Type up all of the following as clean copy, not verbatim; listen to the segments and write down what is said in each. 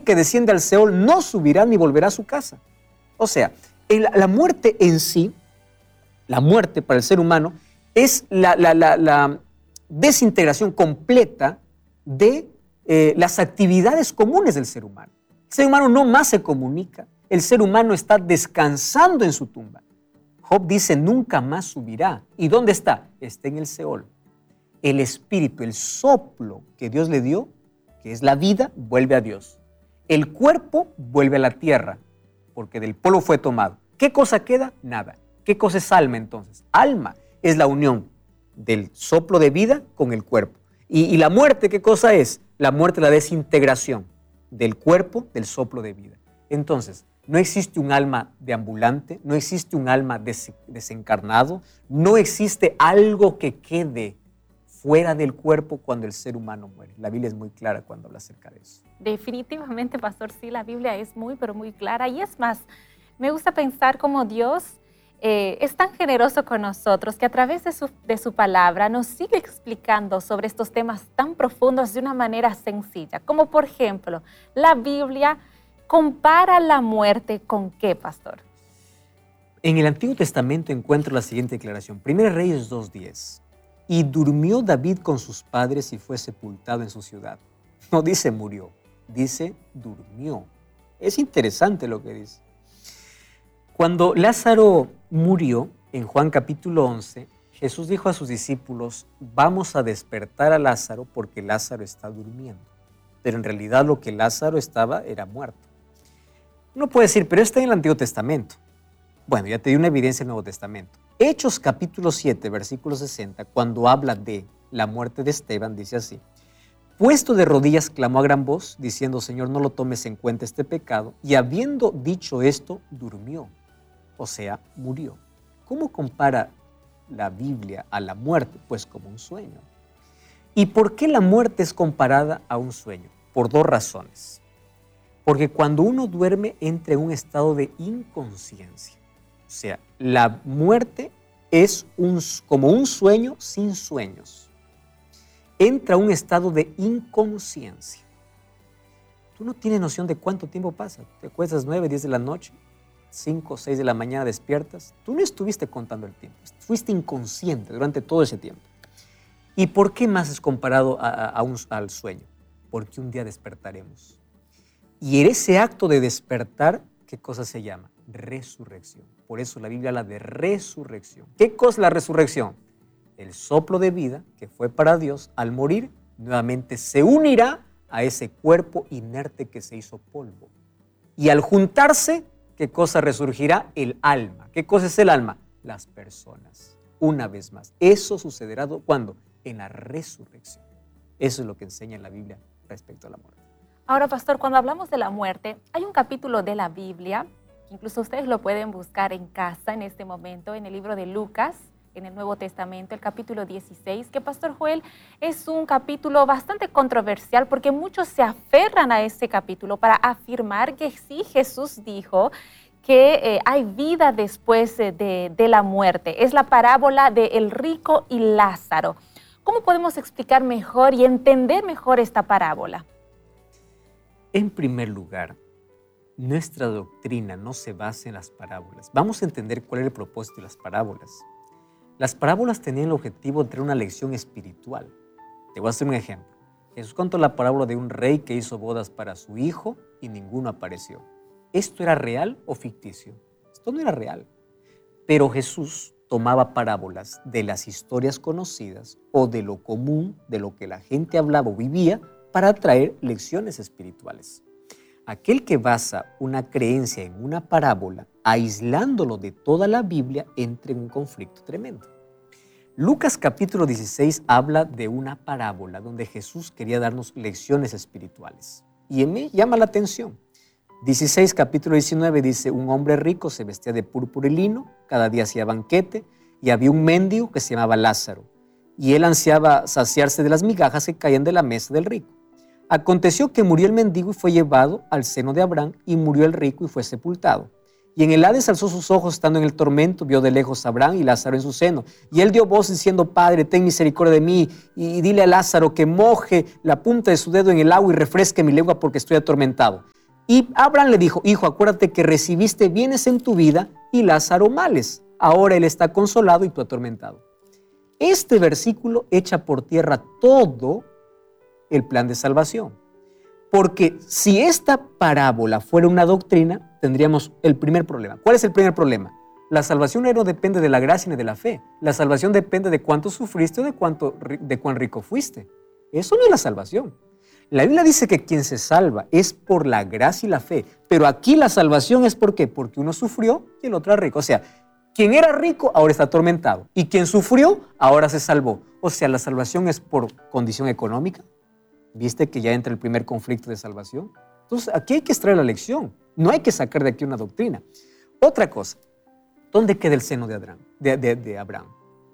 que desciende al Seol no subirá ni volverá a su casa. O sea, la muerte en sí, la muerte para el ser humano, es la desintegración completa de las actividades comunes del ser humano. El ser humano no más se comunica, el ser humano está descansando en su tumba. Job dice, nunca más subirá. ¿Y dónde está? Está en el Seol. El espíritu, el soplo que Dios le dio, que es la vida, vuelve a Dios. El cuerpo vuelve a la tierra, porque del polvo fue tomado. ¿Qué cosa queda? Nada. ¿Qué cosa es alma entonces? Alma es la unión del soplo de vida con el cuerpo. ¿Y la muerte qué cosa es? La muerte es la desintegración del cuerpo, del soplo de vida. Entonces, no existe un alma deambulante, no existe un alma desencarnado, no existe algo que quede fuera del cuerpo cuando el ser humano muere. La Biblia es muy clara cuando habla acerca de eso. Definitivamente, pastor, sí, la Biblia es muy, pero muy clara. Y es más, me gusta pensar cómo Dios es tan generoso con nosotros que a través de su palabra nos sigue explicando sobre estos temas tan profundos de una manera sencilla. Como por ejemplo, la Biblia compara la muerte con ¿qué, pastor? En el Antiguo Testamento encuentro la siguiente declaración. 1 Reyes 2:10. Y durmió David con sus padres y fue sepultado en su ciudad. No dice murió, dice durmió. Es interesante lo que dice. Cuando Lázaro murió, en Juan capítulo 11, Jesús dijo a sus discípulos, vamos a despertar a Lázaro porque Lázaro está durmiendo. Pero en realidad lo que Lázaro estaba era muerto. Uno puede decir, pero está en el Antiguo Testamento. Bueno, ya te di una evidencia en el Nuevo Testamento. Hechos capítulo 7, versículo 60, cuando habla de la muerte de Esteban, dice así. Puesto de rodillas, clamó a gran voz, diciendo, Señor, no lo tomes en cuenta este pecado. Y habiendo dicho esto, durmió. O sea, murió. ¿Cómo compara la Biblia a la muerte? Pues como un sueño. ¿Y por qué la muerte es comparada a un sueño? Por dos razones. Porque cuando uno duerme entra en un estado de inconsciencia. O sea, la muerte es como un sueño sin sueños. Entra a un estado de inconsciencia. Tú no tienes noción de cuánto tiempo pasa. Te acuestas 9, 10 de la noche, 5, 6 de la mañana despiertas. Tú no estuviste contando el tiempo. Fuiste inconsciente durante todo ese tiempo. ¿Y por qué más es comparado al sueño? Porque un día despertaremos. Y en ese acto de despertar, ¿qué cosa se llama? Resurrección. Por eso la Biblia habla de resurrección. ¿Qué cosa es la resurrección? El soplo de vida que fue para Dios, al morir, nuevamente se unirá a ese cuerpo inerte que se hizo polvo. Y al juntarse, ¿qué cosa resurgirá? El alma. ¿Qué cosa es el alma? Las personas. Una vez más. Eso sucederá ¿cuándo? En la resurrección. Eso es lo que enseña la Biblia respecto a la muerte. Ahora, pastor, cuando hablamos de la muerte, hay un capítulo de la Biblia, que incluso ustedes lo pueden buscar en casa en este momento, en el libro de Lucas, en el Nuevo Testamento, el capítulo 16, que, pastor Joel, es un capítulo bastante controversial porque muchos se aferran a ese capítulo para afirmar que sí, Jesús dijo que hay vida después de la muerte. Es la parábola de el rico y Lázaro. ¿Cómo podemos explicar mejor y entender mejor esta parábola? En primer lugar, nuestra doctrina no se basa en las parábolas. Vamos a entender cuál es el propósito de las parábolas. Las parábolas tenían el objetivo de traer una lección espiritual. Te voy a hacer un ejemplo. Jesús contó la parábola de un rey que hizo bodas para su hijo y ninguno apareció. ¿Esto era real o ficticio? Esto no era real. Pero Jesús tomaba parábolas de las historias conocidas o de lo común, de lo que la gente hablaba o vivía, para traer lecciones espirituales. Aquel que basa una creencia en una parábola, aislándolo de toda la Biblia, entra en un conflicto tremendo. Lucas capítulo 16 habla de una parábola donde Jesús quería darnos lecciones espirituales. Y me llama la atención. 16 capítulo 19 dice, un hombre rico se vestía de púrpura y lino, cada día hacía banquete, y había un mendigo que se llamaba Lázaro, y él ansiaba saciarse de las migajas que caían de la mesa del rico. Aconteció que murió el mendigo y fue llevado al seno de Abraham, y murió el rico y fue sepultado. Y en el Hades alzó sus ojos, estando en el tormento, vio de lejos a Abraham y Lázaro en su seno. Y él dio voz diciendo, Padre, ten misericordia de mí, y dile a Lázaro que moje la punta de su dedo en el agua y refresque mi lengua porque estoy atormentado. Y Abraham le dijo, hijo, acuérdate que recibiste bienes en tu vida y Lázaro males. Ahora él está consolado y tú atormentado. Este versículo echa por tierra todo el plan de salvación. Porque si esta parábola fuera una doctrina, tendríamos el primer problema. ¿Cuál es el primer problema? La salvación no depende de la gracia ni de la fe. La salvación depende de cuánto sufriste o de cuán rico fuiste. Eso no es la salvación. La Biblia dice que quien se salva es por la gracia y la fe. Pero aquí la salvación es ¿por qué? Porque uno sufrió y el otro es rico. O sea, quien era rico ahora está atormentado. Y quien sufrió ahora se salvó. O sea, la salvación es por condición económica. ¿Viste que ya entra el primer conflicto de salvación? Entonces, aquí hay que extraer la lección. No hay que sacar de aquí una doctrina. Otra cosa, ¿dónde queda el seno de Abraham?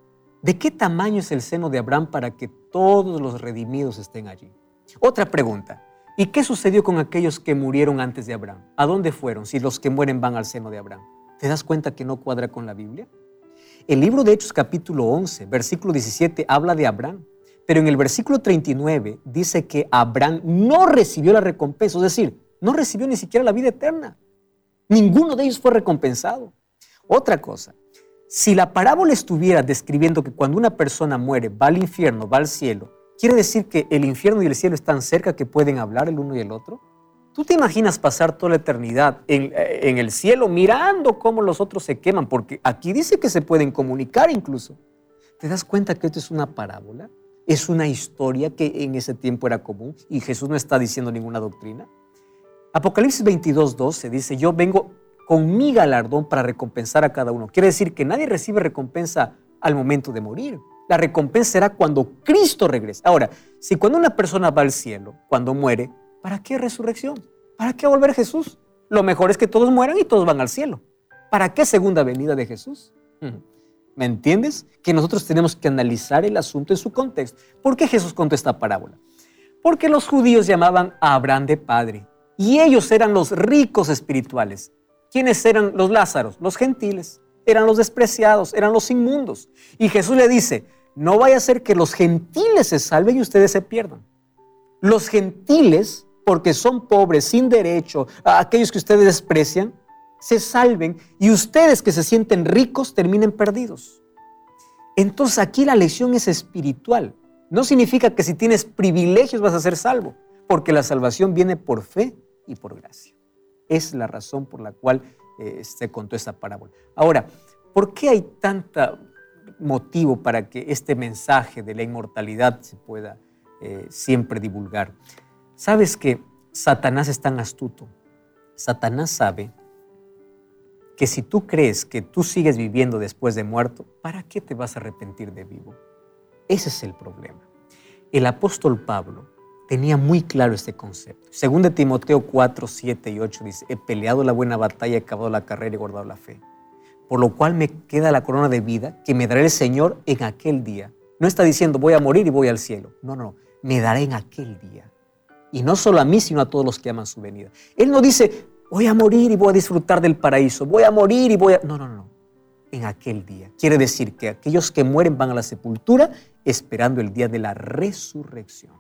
¿De qué tamaño es el seno de Abraham para que todos los redimidos estén allí? Otra pregunta, ¿y qué sucedió con aquellos que murieron antes de Abraham? ¿A dónde fueron si los que mueren van al seno de Abraham? ¿Te das cuenta que no cuadra con la Biblia? El libro de Hechos capítulo 11, versículo 17 habla de Abraham. Pero en el versículo 39 dice que Abraham no recibió la recompensa, es decir, no recibió ni siquiera la vida eterna. Ninguno de ellos fue recompensado. Otra cosa, si la parábola estuviera describiendo que cuando una persona muere va al infierno, va al cielo, ¿quiere decir que el infierno y el cielo están cerca que pueden hablar el uno y el otro? ¿Tú te imaginas pasar toda la eternidad en el cielo mirando cómo los otros se queman? Porque aquí dice que se pueden comunicar incluso. ¿Te das cuenta que esto es una parábola? Es una historia que en ese tiempo era común y Jesús no está diciendo ninguna doctrina. Apocalipsis 22:12 dice, yo vengo con mi galardón para recompensar a cada uno. Quiere decir que nadie recibe recompensa al momento de morir. La recompensa será cuando Cristo regrese. Ahora, si cuando una persona va al cielo, cuando muere, ¿para qué resurrección? ¿Para qué volver Jesús? Lo mejor es que todos mueran y todos van al cielo. ¿Para qué segunda venida de Jesús? ¿Me entiendes? Que nosotros tenemos que analizar el asunto en su contexto. ¿Por qué Jesús contó esta parábola? Porque los judíos llamaban a Abraham de padre y ellos eran los ricos espirituales. ¿Quiénes eran los Lázaros? Los gentiles. Eran los despreciados, eran los inmundos. Y Jesús le dice, no vaya a ser que los gentiles se salven y ustedes se pierdan. Los gentiles, porque son pobres, sin derecho, a aquellos que ustedes desprecian, se salven y ustedes que se sienten ricos terminen perdidos. Entonces aquí la lección es espiritual. No significa que si tienes privilegios vas a ser salvo, porque la salvación viene por fe y por gracia. Es la razón por la cual se contó esta parábola. Ahora, ¿por qué hay tanto motivo para que este mensaje de la inmortalidad se pueda siempre divulgar? ¿Sabes que Satanás es tan astuto? Satanás sabe que si tú crees que tú sigues viviendo después de muerto, ¿para qué te vas a arrepentir de vivo? Ese es el problema. El apóstol Pablo tenía muy claro este concepto. Según de Timoteo 4, 7 y 8 dice, he peleado la buena batalla, he acabado la carrera y he guardado la fe. Por lo cual me queda la corona de vida que me dará el Señor en aquel día. No está diciendo voy a morir y voy al cielo. No, me dará en aquel día. Y no solo a mí, sino a todos los que aman su venida. Él no dice, voy a morir y voy a disfrutar del paraíso. Voy a morir y voy a... No. En aquel día. Quiere decir que aquellos que mueren van a la sepultura esperando el día de la resurrección.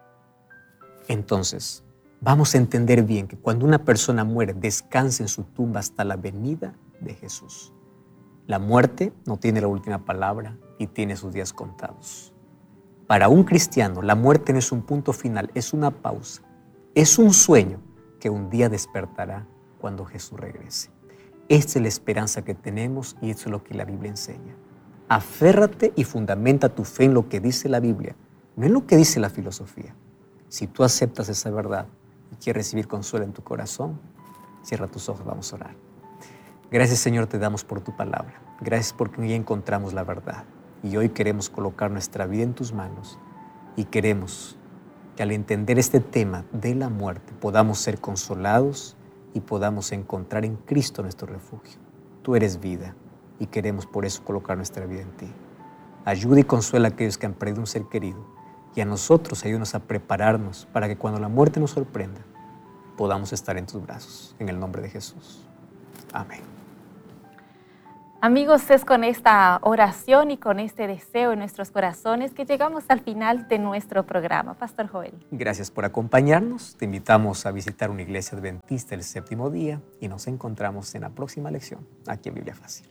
Entonces, vamos a entender bien que cuando una persona muere, descansa en su tumba hasta la venida de Jesús. La muerte no tiene la última palabra y tiene sus días contados. Para un cristiano, la muerte no es un punto final, es una pausa. Es un sueño que un día despertará cuando Jesús regrese. Esta es la esperanza que tenemos y esto es lo que la Biblia enseña. Aférrate y fundamenta tu fe en lo que dice la Biblia, no en lo que dice la filosofía. Si tú aceptas esa verdad y quieres recibir consuelo en tu corazón, cierra tus ojos, vamos a orar. Gracias, Señor, te damos por tu palabra. Gracias porque hoy encontramos la verdad. Y hoy queremos colocar nuestra vida en tus manos. Y queremos que al entender este tema de la muerte podamos ser consolados y podamos encontrar en Cristo nuestro refugio. Tú eres vida y queremos por eso colocar nuestra vida en ti. Ayuda y consuela a aquellos que han perdido un ser querido. Y a nosotros ayúdanos a prepararnos para que cuando la muerte nos sorprenda, podamos estar en tus brazos. En el nombre de Jesús. Amén. Amigos, es con esta oración y con este deseo en nuestros corazones que llegamos al final de nuestro programa. Pastor Joel. Gracias por acompañarnos. Te invitamos a visitar una iglesia adventista el séptimo día y nos encontramos en la próxima lección aquí en Biblia Fácil.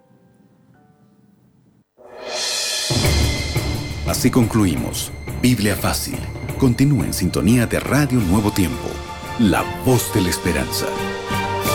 Así concluimos Biblia Fácil. Continúa en sintonía de Radio Nuevo Tiempo, la voz de la esperanza.